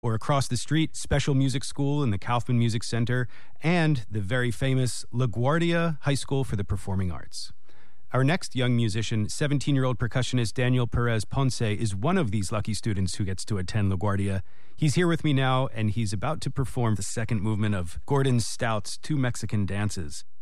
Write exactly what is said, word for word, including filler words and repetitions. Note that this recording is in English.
Or across the street, Special Music School in the Kaufman Music Center, and the very famous LaGuardia High School for the Performing Arts. Our next young musician, seventeen-year-old percussionist Daniel Perez Ponce, is one of these lucky students who gets to attend LaGuardia. He's here with me now, and he's about to perform the second movement of Gordon Stout's Two Mexican Dances.